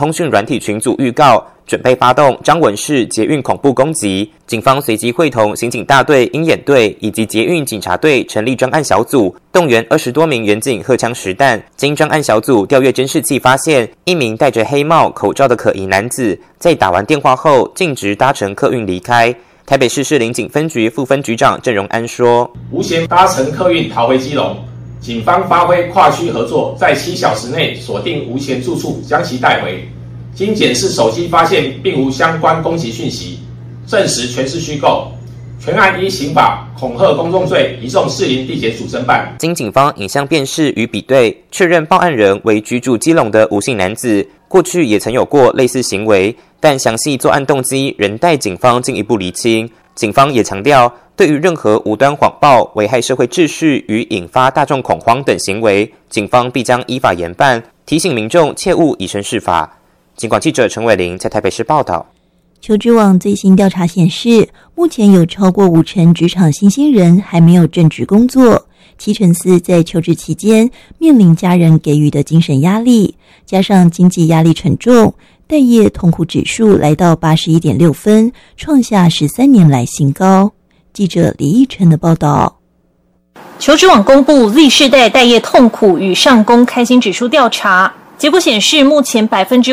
通讯软体群组预告，准备发动张文氏捷运恐怖攻击。警方随即会同刑警大队、鹰眼队以及捷运警察队成立专案小组，动员20多名员警荷枪实弹。经专案小组调阅监视器，发现一名戴着黑帽、口罩的可疑男子，在打完电话后径直搭乘客运离开。台北市士林警分局副分局长郑荣安说：“ 吴嫌搭乘客运逃回基隆，警方发挥跨区合作，在7小时内锁定吴嫌住处，将其带回。经检视手机，发现并无相关攻击讯息，证实全是虚构。全案依刑法恐吓公众罪移送士林地检署侦办。” 经警方影像辨识与比对，确认报案人为居住基隆的吴姓男子，过去也曾有过类似行为，但详细作案动机仍待警方进一步厘清。警方也强调，对于任何无端谎报、危害社会秩序与引发大众恐慌等行为，警方必将依法严办，提醒民众切勿以身试法。警广记者陈伟玲在台北市报道。 求职网最新调查显示，目前有超过50%职场新鲜人还没有正职工作，74%在求职期间面临家人给予的精神压力，加上经济压力沉重，待业痛苦指数来到81.6分，创下13年来新高。记者李义晨的报道。 求职网公布 Z 世代待业痛苦与上工开心指数调查，结果显示，目前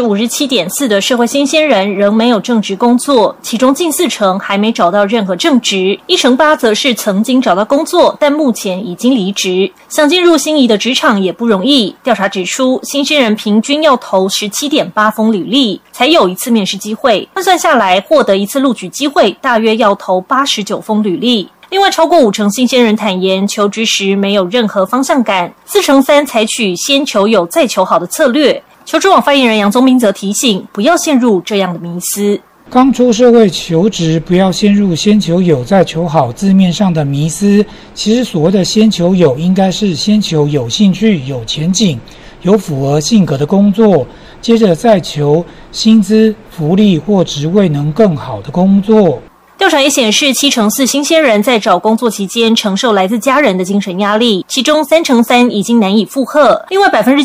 57.4%的社会新鲜人仍没有正职工作，其中近40%还没找到任何正职，1%则是曾经找到工作，但目前已经离职。想进入心仪的职场也不容易。调查指出，新鲜人平均要投17.8封履历，才有一次面试机会，换算下来，获得一次录取机会大约要投89封履历。另外，超过50%新鲜人坦言，求职时没有任何方向感，43%采取先求有再求好的策略。求职网发言人杨宗斌则提醒，不要陷入这样的迷思。 刚出社会求职，不要陷入先求有再求好字面上的迷思。其实所谓的先求有，应该是先求有兴趣、有前景、有符合性格的工作，接着再求薪资、福利或职位能更好的工作。 调查也显示，74%新鲜人在找工作期间承受来自家人的精神压力，其中3%已经难以负荷，另外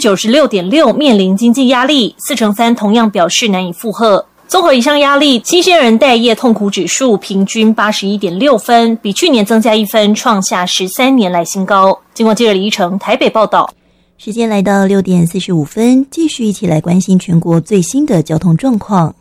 96.6%面临经济压力，4%同样表示难以负荷。综合以上压力，新鲜人待业痛苦指数平均81.6分，比去年增加1分，创下13年来新高。经过记者李一成台北报道。 时间来到6点45分，继续一起来关心全国最新的交通状况。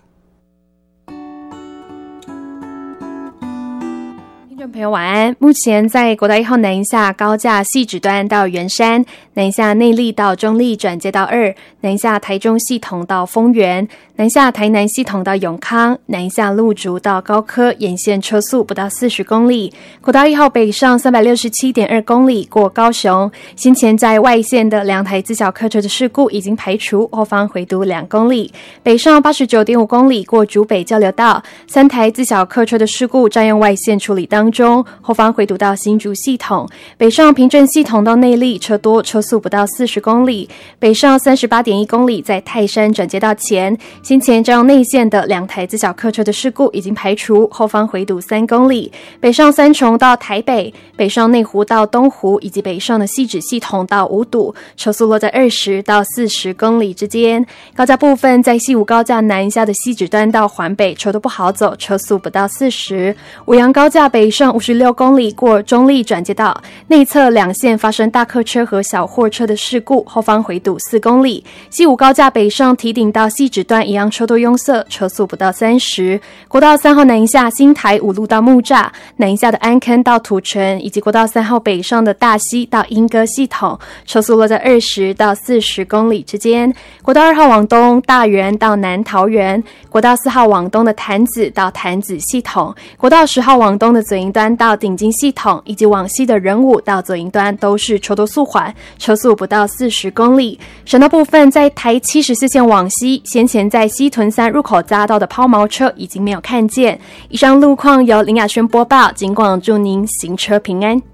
朋友晚安。目前在国道1号南一下高架汐止段到圆山，南一下内壢到中壢转接到2，南一下台中系统到丰原，南下台南系统到永康，南下路竹到高科，沿线车速不到40公里。国道1号北上 367.2 公里过高雄，先前在外线的2台自小客车的事故已经排除，后方回堵2公里。北上 89.5 公里过竹北交流道，3台自小客车的事故占用外线处理当中，后方回堵到新竹系统。北上平镇系统到内壢车多，车速不到40公里。北上 38.1 公里在泰山转接道前，先前占用内线的2台自小客车的事故已经排除，后方回堵3公里。北上三重到台北，北上内湖到东湖，以及北上的汐止系统到五堵，车速落在20到40公里之间。高架部分在西武高架南下的汐止端到环北，车都不好走，车速不到40。五杨高架北上56公里过中壢转接道，内侧2线发生大客车和小货车的事故，后方回堵4公里。西武高架北上堤顶到汐止端一样车多拥塞，车速不到30。国道3号南一下新台五路到木栅，南一下的安坑到土城，以及国道3号北上的大溪到莺歌系统，车速落在20到40公里之间。国道2号往东大园到南桃园，国道4号往东的潭子到潭子系统，国道10号往东的左营端到顶金系统，以及往西的仁武到左营端都是车多速缓，车速不到40公里。省道部分在台74线往西，先前在西屯3入口匝道的抛锚车已经没有看见。以上路况由林雅轩播报，警广祝您行车平安。